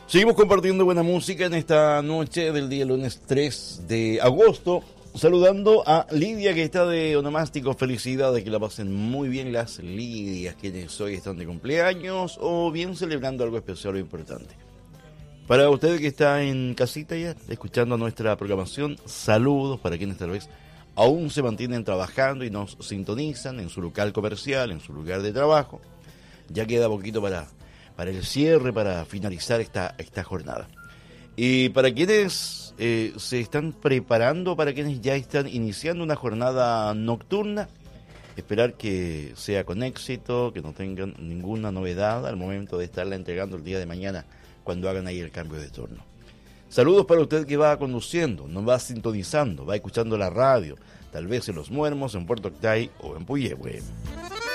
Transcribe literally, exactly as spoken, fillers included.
Seguimos compartiendo buena música en esta noche del día lunes tres de agosto. Saludando a Lidia, que está de onomástico. Felicidades, que la pasen muy bien las Lidias, quienes hoy están de cumpleaños o bien celebrando algo especial o importante. Para usted que está en casita ya, escuchando nuestra programación, saludos para quienes tal vez aún se mantienen trabajando y nos sintonizan en su local comercial, en su lugar de trabajo. Ya queda poquito para, para el cierre, para finalizar esta, esta jornada. Y para quienes eh, se están preparando, para quienes ya están iniciando una jornada nocturna, esperar que sea con éxito, que no tengan ninguna novedad al momento de estarla entregando el día de mañana cuando hagan ahí el cambio de turno. Saludos para usted que va conduciendo, nos va sintonizando, va escuchando la radio, tal vez en Los Muermos, en Puerto Octay o en Puyehue.